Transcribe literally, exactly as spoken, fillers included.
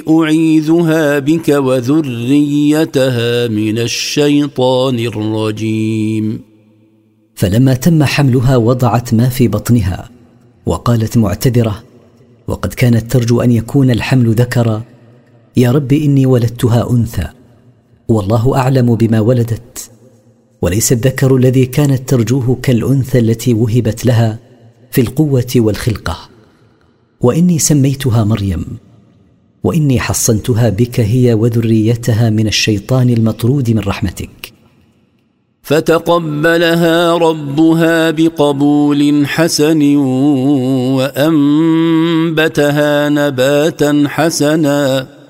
أعيذها بك وذريتها من الشيطان الرجيم. فلما تم حملها وضعت ما في بطنها وقالت معتذرة وقد كانت ترجو أن يكون الحمل ذكرا: يا رب إني ولدتها أنثى والله أعلم بما ولدت، وليس الذكر الذي كانت ترجوه كالأنثى التي وهبت لها في القوة والخلقة، وإني سميتها مريم وإني حصنتها بك هي وذريتها من الشيطان المطرود من رحمتك. فتقبلها ربها بقبول حسن وأنبتها نباتا حسنا